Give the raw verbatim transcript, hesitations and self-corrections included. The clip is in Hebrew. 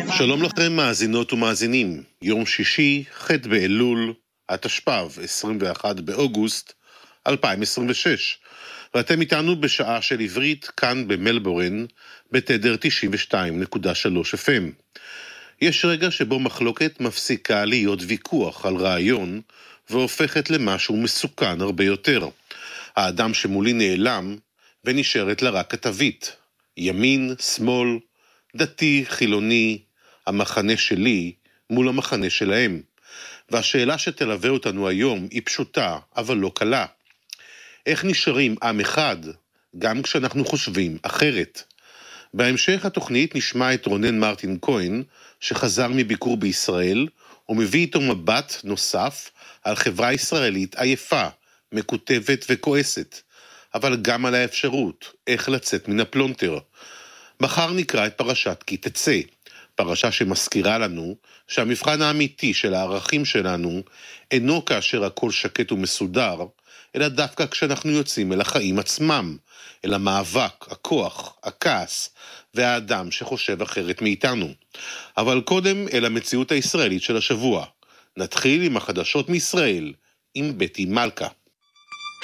שלום לכם מאזינות ומאזינים, יום שישי, ח' באלול, התשפ"ב, עשרים ואחד באוגוסט אלפיים עשרים ושש, ואתם איתנו בשעה של עברית כאן במלבורן, בתדר תשעים ושתיים נקודה שלוש אף אם. יש רגע שבו מחלוקת מפסיקה להיות ויכוח על רעיון, והופכת למשהו מסוכן הרבה יותר. האדם שמולי נעלם, ונשארת לה רק כתבית. ימין, שמאל, דתי, חילוני, המחנה שלי מול המחנה שלהם. והשאלה שתלווה אותנו היום היא פשוטה, אבל לא קלה. איך נשארים עם אחד, גם כשאנחנו חושבים אחרת? בהמשך התוכנית נשמע את רונן מרטין כהן, שחזר מביקור בישראל, ומביא איתו מבט נוסף על חברה ישראלית עייפה, מקוטבת וכועסת, אבל גם על האפשרות, איך לצאת מן הפלונטר. מחר נקרא את פרשת כי תצא, פרשה שמזכירה לנו שהמבחן האמיתי של הערכים שלנו אינו כאשר הכל שקט ומסודר, אלא דווקא כשאנחנו יוצאים אל החיים עצמם, אל המאבק, הכוח, הכעס והאדם שחושב אחרת מאיתנו. אבל קודם אל המציאות הישראלית של השבוע. נתחיל עם החדשות מישראל, עם בטי מלכה.